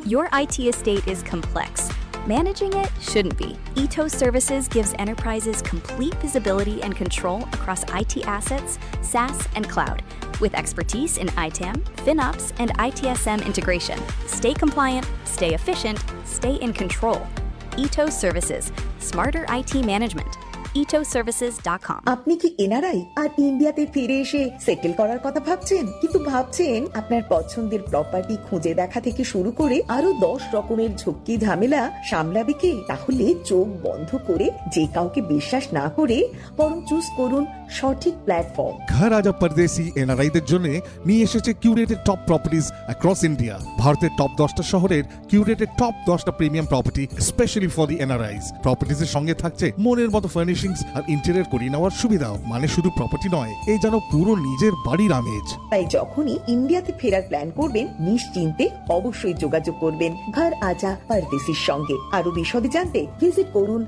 Your IT estate is complex. Managing it shouldn't be. Ethos Services gives enterprises complete visibility and control across IT assets, SaaS, and cloud, with expertise in ITAM, FinOps, and ITSM integration. Stay compliant, stay efficient, stay in control. Ethos Services, smarter IT management. ethosservices.com. আপনি কি NRI আর ইন্ডিয়াতে ফিরে এসে settle করার কথা ভাবছেন, কিন্তু ভাবছেন আপনার পছন্দের প্রপার্টি খুঁজে দেখা থেকে শুরু করে আরো 10 রকমের ঝক্কি ঝামেলা সামলাবে কে? তাহলে চোখ বন্ধ করে যে কাউকে বিশ্বাস না করে বরং চুজ করুন সঠিক প্ল্যাটফর্ম। ঘর আজা পরদেশি এনআরআইদের জন্য নিয়ে এসেছে curated top properties across India. ভারতের টপ 10টা শহরের কিউরেটেড টপ 10টা premium property specially for the এনআরআইজ। প্রপার্টিজের সঙ্গে থাকছে মনের মতো ফার্নিশিংস আর ইন্টেরিয়র করিয়ে নেওয়ার সুবিধাও। মানে শুধু প্রপার্টি নয়, এই যেন পুরো নিজের বাড়ির আমেজ। তাই যখনই ইন্ডিয়াতে ফেরার প্ল্যান করবেন নিশ্চিন্তে অবশ্যই যোগাযোগ করবেন ঘর আজা পরদেশির সঙ্গে। আরো বিশদে জানতে ভিজিট করুন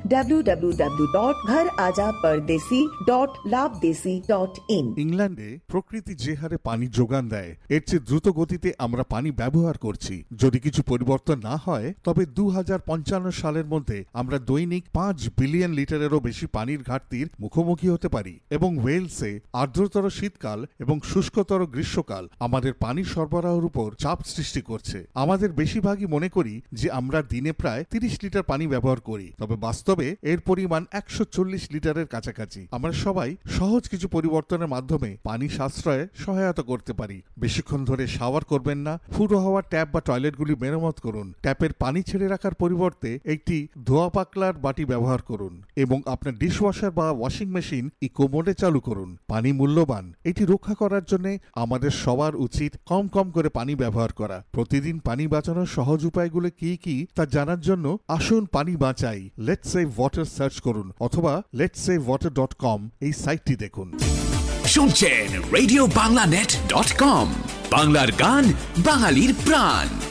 www.gharajaapardesi.labdesi.in। ইংল্যান্ডে প্রকৃতি যে হারে পানি যোগান দেয় এর চেয়ে দ্রুত গতিতে আমরা পানি ব্যবহার করছি। যদি কিছু পরিবর্তন না হয় তবে 2055 সালের মধ্যে আমরা দৈনিক 5 বিলিয়ন লিটারেরও বেশি পানির ঘাটতির মুখোমুখি হতে পারি। এবং ওয়েলসে আর্দ্রতর শীতকাল এবং শুষ্কতর গ্রীষ্মকাল আমাদের পানি সরবরাহের উপর চাপ সৃষ্টি করছে। আমাদের বেশিরভাগই মনে করি যে আমরা দিনে প্রায় 30 লিটার পানি ব্যবহার করি, তবে বাস্তবে এর পরিমাণ 140 লিটারের কাছাকাছি। আমরা সবাই সহজ কিছু পরিবর্তনের মাধ্যমে পানি সাশ্রয়ে সহায়তা করতে পারি। বেশিক্ষণ ধরে শাওয়ার করবেন না, ফুটো হওয়া ট্যাপ বা টয়লেটগুলি মেরামত করুন। ট্যাপের পানি ছেড়ে রাখার পরিবর্তে একটি ধোয়া পাকলার বাটি ব্যবহার করুন এবং আপনার ডিশওয়াশার বা ওয়াশিং মেশিন ইকো মোডে চালু করুন। পানি মূল্যবান, এটি রক্ষা করার জন্য আমাদের সবার উচিত কম কম করে পানি ব্যবহার করা। প্রতিদিন পানি বাঁচানোর সহজ উপায়গুলো কি কি তা জানার জন্য আসুন পানি বাঁচাই, লেটস সেভ ওয়াটার সার্চ করুন অথবা letssavewater.com এই সাইটটি দেখুন। শুনছেন রেডিও বাংলানেট.com, বাংলার গান, বাঙালির প্রাণ।